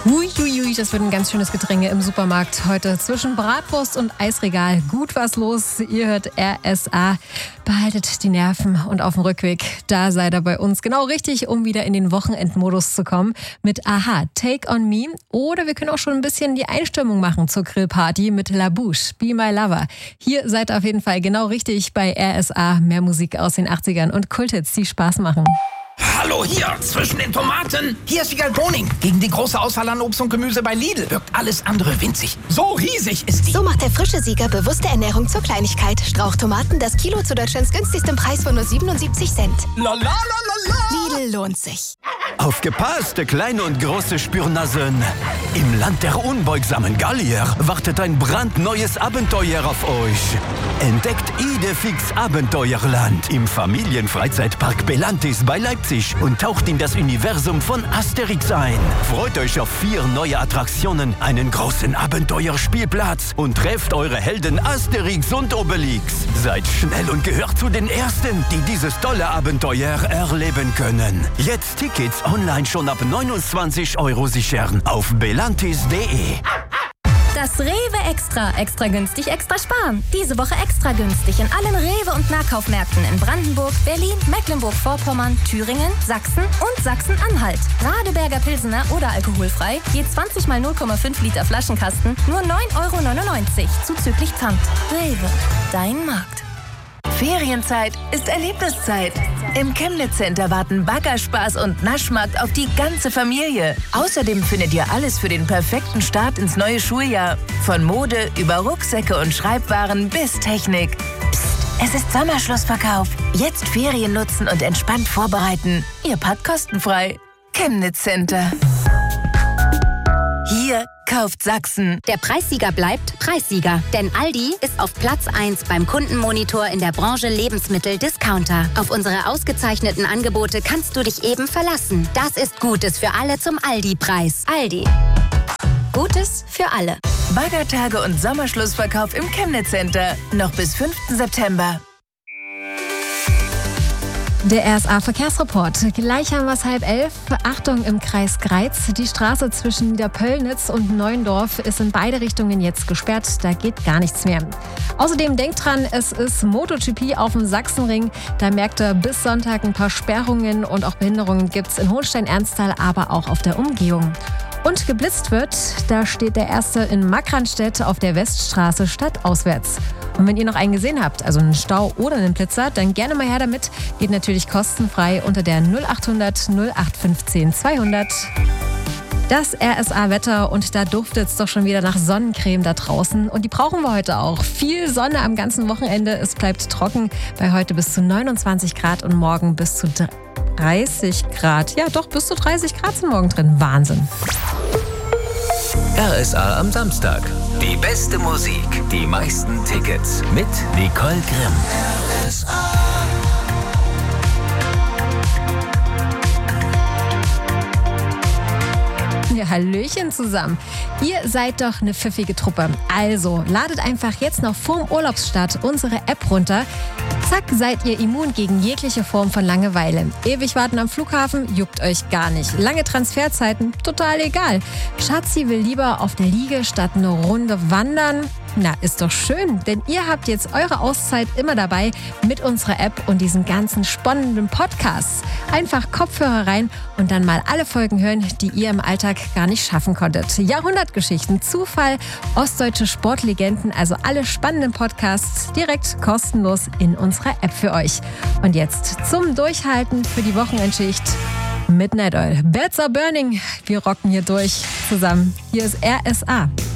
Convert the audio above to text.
Huiuiui, das wird ein ganz schönes Gedränge im Supermarkt heute zwischen Bratwurst und Eisregal. Gut was los. Ihr hört RSA. Behaltet die Nerven und auf dem Rückweg, da seid ihr bei uns genau richtig, um wieder in den Wochenendmodus zu kommen mit Aha, Take on Me. Oder wir können auch schon ein bisschen die Einstimmung machen zur Grillparty mit La Bouche, Be My Lover. Hier seid ihr auf jeden Fall genau richtig bei RSA. Mehr Musik aus den 80ern und Kulthits, die Spaß machen. Hallo hier, zwischen den Tomaten. Hier ist Vigal Boning. Gegen die große Auswahl an Obst und Gemüse bei Lidl wirkt alles andere winzig. So riesig ist die. So macht der frische Sieger bewusste Ernährung zur Kleinigkeit. Strauchtomaten, das Kilo zu Deutschlands günstigstem Preis von nur 77 Cent. La la la la la. Lidl lohnt sich. Aufgepasst, kleine und große Spürnasen. Im Land der unbeugsamen Gallier wartet ein brandneues Abenteuer auf euch. Entdeckt Idefix Abenteuerland im Familienfreizeitpark Belantis bei Leipzig und taucht in das Universum von Asterix ein. Freut euch auf 4 neue Attraktionen, einen großen Abenteuerspielplatz und trefft eure Helden Asterix und Obelix. Seid schnell und gehört zu den Ersten, die dieses tolle Abenteuer erleben können. Jetzt Tickets online schon ab 29 € sichern auf belantis.de. Das Rewe Extra. Extra günstig, extra sparen. Diese Woche extra günstig in allen Rewe- und Nahkaufmärkten in Brandenburg, Berlin, Mecklenburg-Vorpommern, Thüringen, Sachsen und Sachsen-Anhalt. Radeberger Pilsener oder alkoholfrei, je 20 mal 0,5 Liter Flaschenkasten, nur 9,99 € zuzüglich Pfand. Rewe, dein Markt. Ferienzeit ist Erlebniszeit. Im Chemnitz Center warten Baggerspaß und Naschmarkt auf die ganze Familie. Außerdem findet ihr alles für den perfekten Start ins neue Schuljahr. Von Mode über Rucksäcke und Schreibwaren bis Technik. Psst, es ist Sommerschlussverkauf. Jetzt Ferien nutzen und entspannt vorbereiten. Ihr packt kostenfrei. Chemnitz Center. Hier kauft Sachsen. Der Preissieger bleibt Preissieger. Denn Aldi ist auf Platz 1 beim Kundenmonitor in der Branche Lebensmittel-Discounter. Auf unsere ausgezeichneten Angebote kannst du dich eben verlassen. Das ist Gutes für alle zum Aldi-Preis. Aldi. Gutes für alle. Baggertage und Sommerschlussverkauf im Chemnitz Center. Noch bis 5. September. Der RSA-Verkehrsreport. Gleich haben wir es 10:30. Achtung im Kreis Greiz. Die Straße zwischen der Pöllnitz und Neuendorf ist in beide Richtungen jetzt gesperrt. Da geht gar nichts mehr. Außerdem denkt dran, es ist MotoGP auf dem Sachsenring. Da merkt ihr bis Sonntag ein paar Sperrungen und auch Behinderungen gibt es in Hohenstein-Ernsthal, aber auch auf der Umgehung. Und geblitzt wird, da steht der erste in Markranstädt auf der Weststraße stadtauswärts. Und wenn ihr noch einen gesehen habt, also einen Stau oder einen Blitzer, dann gerne mal her damit. Geht natürlich kostenfrei unter der 0800 0815 200. Das RSA-Wetter und da duftet es doch schon wieder nach Sonnencreme da draußen. Und die brauchen wir heute auch. Viel Sonne am ganzen Wochenende. Es bleibt trocken bei heute bis zu 29 Grad und morgen bis zu 30 Grad. Ja, doch, bis zu 30 Grad sind morgen drin. Wahnsinn. RSA am Samstag. Die beste Musik, die meisten Tickets mit Nicole Grimm. RSA. Ja, Hallöchen zusammen. Ihr seid doch eine pfiffige Truppe. Also, ladet einfach jetzt noch vorm Urlaubsstart unsere App runter. Zack, seid ihr immun gegen jegliche Form von Langeweile. Ewig warten am Flughafen juckt euch gar nicht. Lange Transferzeiten, total egal. Schatzi will lieber auf der Liege statt eine Runde wandern. Na, ist doch schön, denn ihr habt jetzt eure Auszeit immer dabei mit unserer App und diesen ganzen spannenden Podcasts. Einfach Kopfhörer rein und dann mal alle Folgen hören, die ihr im Alltag gar nicht schaffen konntet. Jahrhundertgeschichten, Zufall, ostdeutsche Sportlegenden, also alle spannenden Podcasts direkt kostenlos in unserer App für euch. Und jetzt zum Durchhalten für die Wochenendschicht. Midnight Oil. Beds are burning. Wir rocken hier durch zusammen. Hier ist RSA.